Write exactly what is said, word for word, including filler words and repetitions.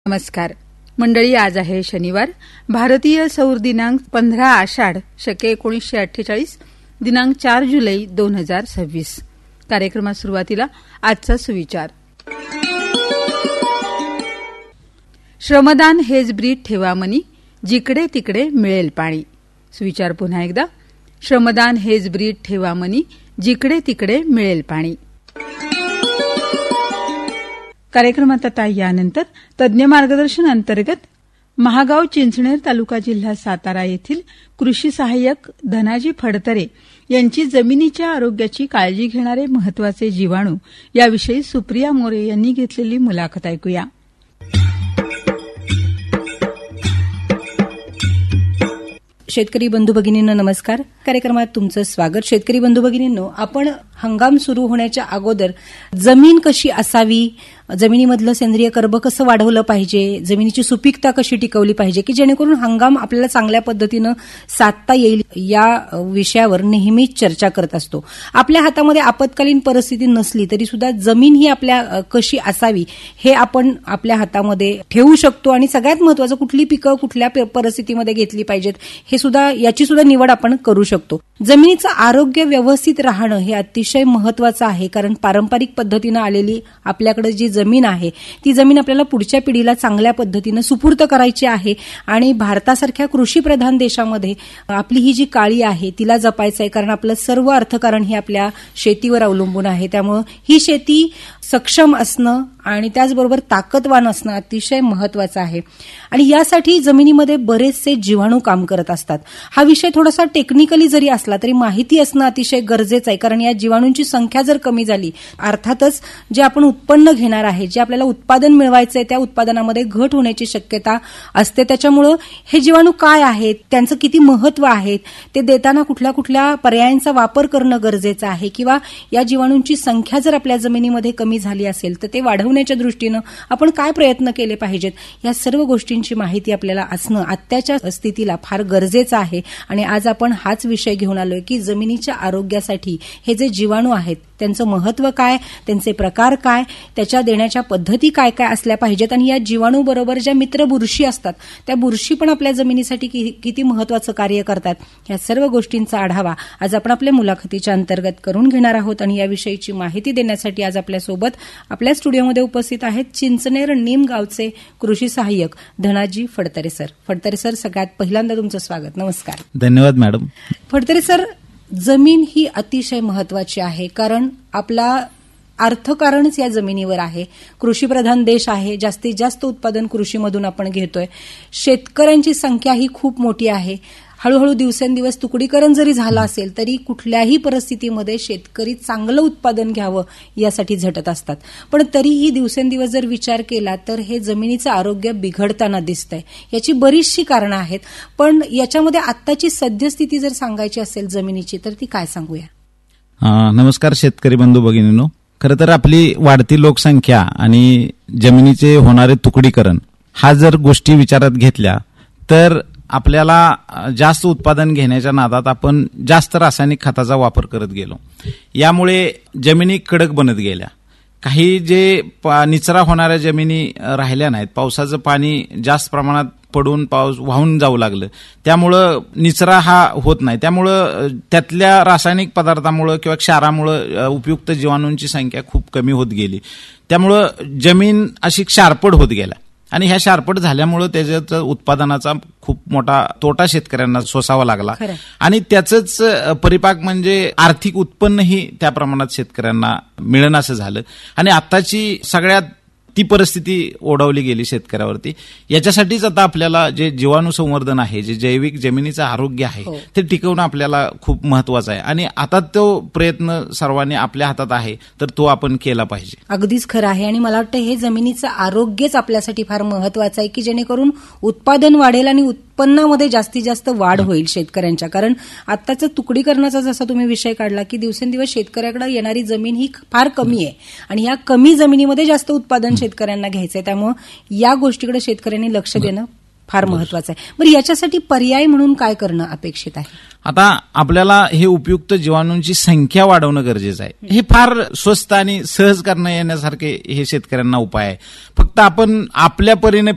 नमस्कार मंडळी, आज आहे शनिवार. भारतीय सौर दिनांक पंधरा आषाढ शके एकोणीसशे अठ्ठेचाळीस, दिनांक चार जुलै दोन हजार सव्वीस. कार्यक्रमात सुरुवातीला आजचा सुविचार. श्रमदान हेच ब्रीद ठेवा मनी, जिकडे तिकडे मिळेल पाणी. सुविचार पुन्हा एकदा. श्रमदान हेच ब्रीद ठेवा मनी, जिकडे तिकडे मिळेल पाणी. कार्यक्रमात आता यानंतर तज्ञ मार्गदर्शन अंतर्गत महागाव चिंचणेर तालुका जिल्हा सातारा येथील कृषी सहाय्यक धनाजी फडतरे यांची जमिनीच्या आरोग्याची काळजी घेणारे महत्वाचे जीवाणू याविषयी सुप्रिया मोरे यांनी घेतलेली मुलाखत ऐकूया. शेतकरी बंधू भगिनींनो नमस्कार. कार्यक्रमात तुमचं स्वागत. शेतकरी बंधू भगिनींनो, आपण हंगाम सुरू होण्याच्या अगोदर जमीन कशी असावी, जमिनीमधलं सेंद्रिय कर्ब कसं वाढवलं पाहिजे, जमिनीची सुपीकता कशी टिकवली पाहिजे की जेणेकरून हंगाम आपल्याला चांगल्या पद्धतीनं साधता येईल, या विषयावर नेहमीच चर्चा करत असतो. आपल्या हातामध्ये आपत्कालीन परिस्थिती नसली तरी सुद्धा जमीन ही आपल्या कशी असावी हे आपण आपल्या हातामध्ये ठेवू शकतो. आणि सगळ्यात महत्वाचं, कुठली पिकं कुठल्या परिस्थितीमध्ये घेतली पाहिजेत हे सुद्धा याची सुद्धा निवड आपण करू शकतो. जमिनीचं आरोग्य व्यवस्थित राहणं हे अतिशय महत्वाचं आहे, कारण पारंपरिक पद्धतीनं आलेली आपल्याकडे जी जमीन आहे ती जमीन आपल्याला पुढच्या पिढीला चांगल्या पद्धतीनं सुपूर्त करायची आहे. आणि भारतासारख्या कृषीप्रधान देशामध्ये आपली ही जी काळी आहे तिला जपायचं आहे, कारण आपलं सर्व अर्थकारण हे आपल्या शेतीवर अवलंबून आहे. त्यामुळे ही शेती सक्षम असणं आणि त्याचबरोबर ताकदवान असणं अतिशय महत्वाचं आहे. आणि यासाठी जमिनीमध्ये बरेचसे जीवाणू काम करत असतात. हा विषय थोडासा टेक्निकली जरी असला तरी माहिती असणं अतिशय गरजेचं आहे, कारण या जीवाणूंची संख्या जर कमी झाली, अर्थातच जे आपण उत्पन्न घेणार आहे, जे आपल्याला उत्पादन मिळवायचं आहे त्या उत्पादनामध्ये घट होण्याची शक्यता असते. त्याच्यामुळं हे जीवाणू काय आहेत, त्यांचं किती महत्व आहे, ते देताना कुठल्या कुठल्या पर्यायांचा वापर करणं गरजेचं आहे, किंवा या जीवाणूंची संख्या जर आपल्या जमिनीमध्ये कमी झाली असेल तर ते वाढवण्याच्या दृष्टीनं आपण काय प्रयत्न केले पाहिजेत, या सर्व गोष्टींची माहिती आपल्याला असणं आत्ताच्या स्थितीला फार गरजेचं आहे. आणि आज आपण हाच विषय घेऊन आलोय की जमिनीच्या आरोग्यासाठी हे जे जीवाणू आहेत त्यांचं महत्व काय, त्यांचे प्रकार काय, त्याच्या देण्याच्या पद्धती काय काय असल्या पाहिजेत, आणि या जीवाणू बरोबर ज्या मित्र बुरशी असतात त्या बुरशी पण आपल्या जमिनीसाठी किती महत्वाचं कार्य करतात, या सर्व गोष्टींचा आढावा आज आपण आपल्या मुलाखतीच्या अंतर्गत करून घेणार आहोत. आणि याविषयीची माहिती देण्यासाठी आज आपल्यासोबत आपल्या स्टुडिओमध्ये उपस्थित आहेत चिंचणेर नीम गावचे कृषी सहाय्यक धनाजी फडतरे सर. फडतरे सर, सगळ्यात पहिल्यांदा तुमचं स्वागत. नमस्कार. धन्यवाद मॅडम. फडतरे सर, जमीन ही अतिशय महत्वाची आहे, कारण आपला अर्थकारणच या जमिनीवर आहे. कृषीप्रधान देश आहे, जास्तीत जास्त उत्पादन कृषीमधून आपण घेतोय. शेतकऱ्यांची संख्या ही खूप मोठी आहे. हळूहळू दिवसेंदिवस तुकडीकरण जरी झालं असेल तरी कुठल्याही परिस्थितीमध्ये शेतकरी चांगलं उत्पादन घ्यावं यासाठी झटत असतात. पण तरीही दिवसेंदिवस जर विचार केला तर हे जमिनीचं आरोग्य बिघडताना दिसतंय. याची बरीचशी कारणं आहेत, पण याच्यामध्ये आत्ताची सद्यस्थिती जर सांगायची असेल जमिनीची तर ती काय सांगूया? नमस्कार शेतकरी बंधू भगिनींनो. खरं तर आपली वाढती लोकसंख्या आणि जमिनीचे होणारे तुकडीकरण हा जर गोष्टी विचारात घेतल्या तर आपल्याला जास्त उत्पादन घेण्याच्या नादात आपण जास्त रासायनिक खताचा वापर करत गेलो. यामुळे जमिनी कडक बनत गेल्या. काही जे निचरा होणाऱ्या जमिनी राहिल्या नाहीत, पावसाचं पाणी जास्त प्रमाणात पडून पाऊस वाहून जाऊ लागलं, त्यामुळं निचरा हा होत नाही. त्यामुळं त्यातल्या रासायनिक पदार्थामुळं किंवा क्षारामुळं उपयुक्त जीवाणूंची संख्या खूप कमी होत गेली. त्यामुळं जमीन अशी क्षारपड होत गेल्या आणि ह्या शारपट झाल्यामुळे त्याच्यात उत्पादनाचा खूप मोठा तोटा शेतकऱ्यांना सोसावा लागला. आणि त्याचंच परिपाक म्हणजे आर्थिक उत्पन्नही त्या प्रमाणात शेतकऱ्यांना मिळेनासं झालं. आणि आत्ताची सगळ्यात ती परिस्थिती ओढवली गेली शेतकऱ्यावरती. याच्यासाठीच आता आपल्याला जे जीवाणू संवर्धन आहे, जे जैविक जमिनीचं आरोग्य आहे ते टिकवणं आपल्याला खूप महत्वाचं आहे. आणि आता तो प्रयत्न सर्वांनी आपल्या हातात आहे, तर तो आपण केला पाहिजे. अगदीच खरं आहे. आणि मला वाटतं हे जमिनीचं आरोग्यच आपल्यासाठी फार महत्वाचं आहे की जेणेकरून उत्पादन वाढेल आणि उत्पन्नामध्ये जास्तीत जास्त वाढ होईल शेतकऱ्यांच्या. कारण आत्ताचं तुकडीकरणाचा जसा तुम्ही विषय काढला की दिवसेंदिवस शेतकऱ्याकडे येणारी जमीन ही फार कमी आहे आणि या कमी जमिनीमध्ये जास्त उत्पादन शेतकऱ्यांना घ्यायचंय. त्यामुळे या गोष्टीकडे शेतकऱ्यांनी लक्ष देणं फार महत्वाचं आहे. बरं, याच्यासाठी पर्याय म्हणून काय करणं अपेक्षित आहे? आता आपल्याला हे उपयुक्त जीवाणूंची संख्या वाढवणं गरजेचं आहे. हे फार स्वस्त आणि सहज करणं येण्यासारखे हे शेतकऱ्यांना उपाय आहे. फक्त आपण आपल्या परीने